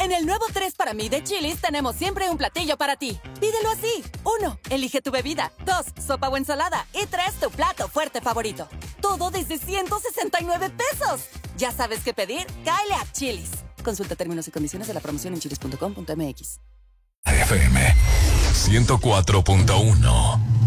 En el nuevo 3 para mí de Chili's tenemos siempre un platillo para ti. Pídelo así. 1. Elige tu bebida. 2. Sopa o ensalada. Y 3. Tu plato fuerte favorito. Todo desde 169 pesos. ¿Ya sabes qué pedir? Cáele a Chili's. Consulta términos y condiciones de la promoción en chilis.com.mx. FM 104.1